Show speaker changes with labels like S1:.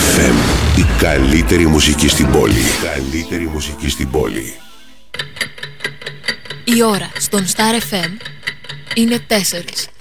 S1: FM. Η καλύτερη μουσική στην πόλη. Η καλύτερη μουσική στην πόλη.
S2: Η ώρα στον Star FM είναι 4.